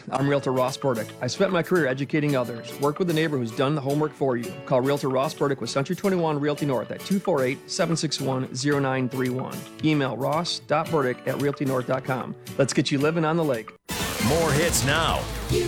I'm Realtor Ross Burdick. I spent my career educating others. Work with a neighbor who's done the homework for you. Call Realtor Ross Burdick with Century 21 Realty North at 248-761-0931. Email ross.burdick@realtynorth.com. Let's get you living on the lake. More hits now.